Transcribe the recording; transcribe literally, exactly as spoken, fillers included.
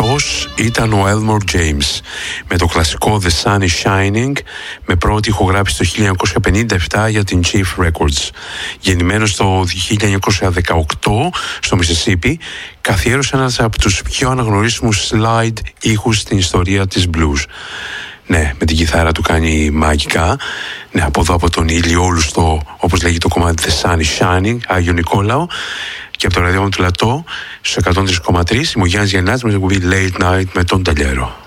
Αυτός ήταν ο Elmore James με το κλασικό The Sun is Shining, με πρώτη ηχογράφηση το χίλια εννιακόσια πενήντα επτά για την Chief Records. Γεννημένος το χίλια εννιακόσια δεκαοκτώ στο Μισισίπι, καθιέρωσε ένας από τους πιο αναγνωρίσιμους slide ήχους στην ιστορία της blues. Ναι, με την κιθάρα του κάνει μαγικά. Ναι, από εδώ από τον ηλιόλουστο, όπως λέγει το κομμάτι The Sun is Shining, Άγιο Νικόλαο. Και από το ραδιόφωνο του Λατό, στους εκατόν τρία κόμμα τρία, είμαι ο Γιάννης Γιαννάτης με το κουμπί Late Night με τον Ταλιέρο.